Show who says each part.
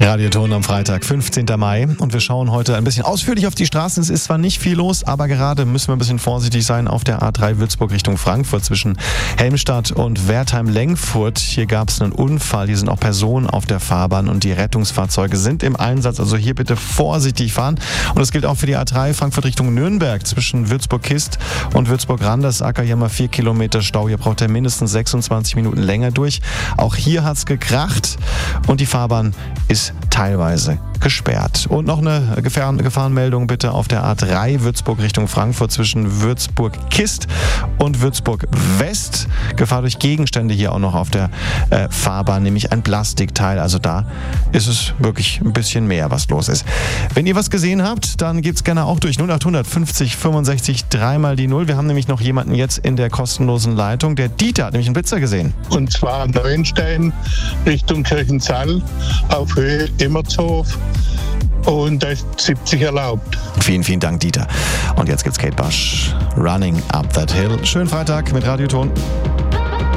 Speaker 1: Radioton am Freitag, 15. Mai. Und wir schauen heute ein bisschen ausführlich auf die Straßen. Es ist zwar nicht viel los, aber gerade müssen wir ein bisschen vorsichtig sein auf der A3 Würzburg Richtung Frankfurt zwischen Helmstadt und Wertheim-Lengfurt. Hier gab es einen Unfall. Hier sind auch Personen auf der Fahrbahn und die Rettungsfahrzeuge sind im Einsatz. Also hier bitte vorsichtig fahren. Und das gilt auch für die A3 Frankfurt Richtung Nürnberg zwischen Würzburg-Kist und Würzburg-Randersacker. Hier haben wir 4 Kilometer Stau. Hier braucht er mindestens 26 Minuten länger durch. Auch hier hat es gekracht und die Fahrbahn ist teilweise gesperrt. Und noch eine Gefahrenmeldung bitte auf der A3 Würzburg Richtung Frankfurt zwischen Würzburg-Kist und Würzburg-West. Gefahr durch Gegenstände hier auch noch auf der Fahrbahn, nämlich ein Plastikteil. Also da ist es wirklich ein bisschen mehr, was los ist. Wenn ihr was gesehen habt, dann geht's gerne auch durch 0800 50 65 3 die 0. Wir haben nämlich noch jemanden jetzt in der kostenlosen Leitung. Der Dieter hat nämlich einen Blitzer gesehen.
Speaker 2: Und zwar Neuenstein Richtung Kirchensall auf Höhe Immertshof. Und da ist 70 erlaubt.
Speaker 1: Vielen, vielen Dank, Dieter. Und jetzt gibt's Kate Bush, Running Up That Hill. Schönen Freitag mit Radioton.